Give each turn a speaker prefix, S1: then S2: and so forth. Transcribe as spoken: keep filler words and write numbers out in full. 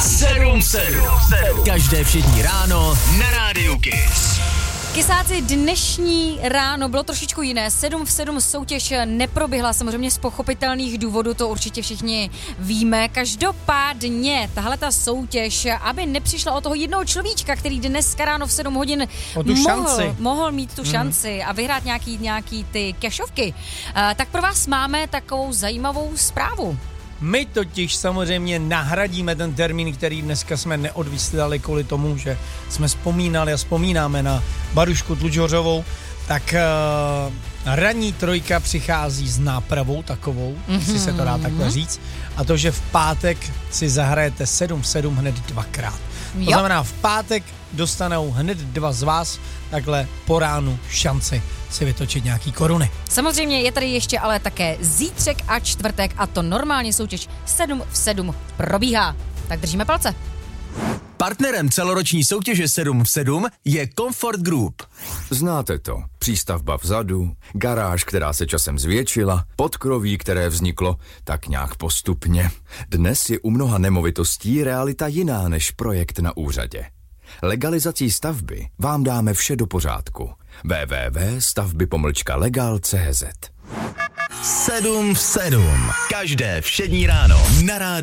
S1: sedm sedm. Každé všední ráno na Rádiu Kiss.
S2: Kysáci, dnešní ráno bylo trošičku jiné. sedm v sedm soutěž neproběhla samozřejmě z pochopitelných důvodů, to určitě všichni víme. Každopádně tahle ta soutěž, aby nepřišla o toho jednoho človíčka, který dneska ráno v sedm hodin mohl, mohl mít tu šanci mm. a vyhrát nějaký, nějaký ty kešovky, tak pro vás máme takovou zajímavou zprávu.
S3: My totiž samozřejmě nahradíme ten termín, který dneska jsme neodvysílali kvůli tomu, že jsme vzpomínali a vzpomínáme na Barušku Tlučhořovou, tak uh, ranní trojka přichází s nápravou takovou, mm-hmm. jestli se to dá takhle říct, a to, že v pátek si zahrajete sedm v sedm hned dvakrát. To jo. znamená, v pátek dostanou hned dva z vás takhle po ránu šanci si vytočit nějaký koruny.
S2: Samozřejmě je tady ještě ale také zítřek a čtvrtek a to normálně soutěž sedm v sedm probíhá. Tak držíme palce.
S1: Partnerem celoroční soutěže sedm v sedm je Comfort Group.
S4: Znáte to. Přístavba vzadu, garáž, která se časem zvětšila, podkroví, které vzniklo tak nějak postupně. Dnes je u mnoha nemovitostí realita jiná než projekt na úřadě. Legalizací stavby vám dáme vše do pořádku. w w w tečka stavby pomlčka legal tečka c z
S1: sedm v sedm. Každé všední ráno na rádiu.